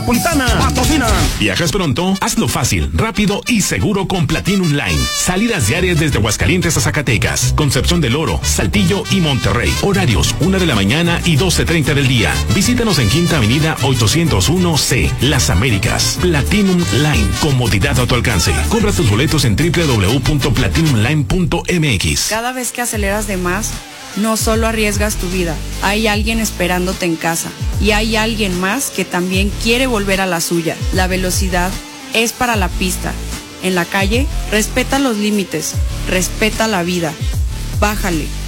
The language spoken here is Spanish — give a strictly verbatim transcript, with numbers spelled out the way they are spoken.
Puntana, patrocina. ¿Viajas pronto? Hazlo fácil, rápido y seguro con Platinum Line. Salidas diarias desde Aguascalientes a Zacatecas, Concepción del Oro, Saltillo y Monterrey. Horarios una de la mañana y doce treinta del día. Visítanos en Quinta Avenida ochocientos uno C, Las Américas. Platinum Line, comodidad a tu alcance. Compra tus boletos en doble u doble u doble u punto platinum line punto m x. Cada vez que aceleras de más, no solo arriesgas tu vida, hay alguien esperándote en casa y hay alguien más que también quiere volver a la suya. La velocidad es para la pista. En la calle, respeta los límites, respeta la vida. Bájale.